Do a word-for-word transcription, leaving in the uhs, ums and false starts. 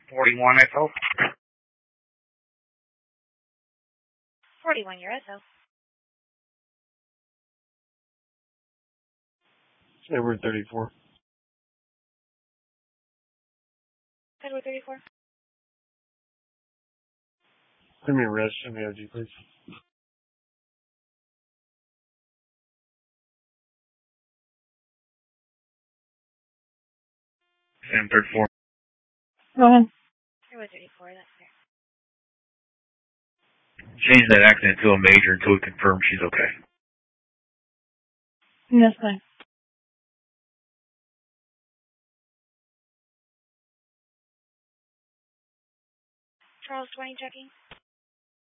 forty-one S O. forty-one, your S O. Edward thirty-four. Edward thirty-four. Give me a rest in the O G, please. Sam thirty-four. Go ahead. Edward thirty-four, that's fair. Change that accident to a major until we confirm she's okay. That's fine. Charles twenty checking.